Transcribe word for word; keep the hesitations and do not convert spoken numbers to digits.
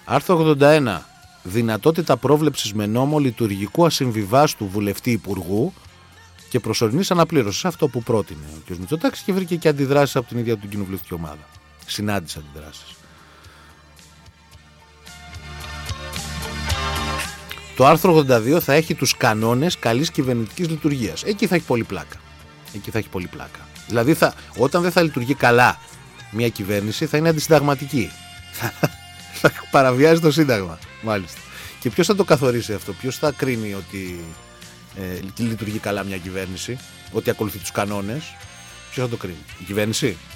Άρθρο ογδόντα ένα. Δυνατότητα πρόβλεψης με νόμο λειτουργικού ασυμβιβάστου βουλευτή υπουργού και προσωρινής αναπλήρωσης. Αυτό που πρότεινε ο κ. Μητσοτάκης και βρήκε και αντιδράσεις από την ίδια του κοινοβουλευτική ομάδα. Συνάντησε αντιδράσεις. Το άρθρο ογδόντα δύο θα έχει τους κανόνες καλής κυβερνητικής λειτουργίας. Εκεί θα έχει πολύ πλάκα. Εκεί θα έχει πολύ πλάκα. Δηλαδή θα, όταν δεν θα λειτουργεί καλά μια κυβέρνηση θα είναι αντισυνταγματική. Θα παραβιάζει το Σύνταγμα. Μάλιστα. Και ποιος θα το καθορίσει αυτό, ποιος θα κρίνει ότι ε, λειτουργεί καλά μια κυβέρνηση, ότι ακολουθεί τους κανόνες, ποιος θα το κρίνει, η κυβέρνηση?